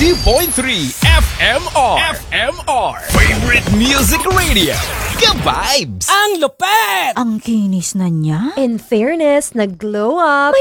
FMR. FMR. Favorite Music Radio. Ka-vibes. Ang lupet! Ang kinis na niya. In fairness, nag-glow up.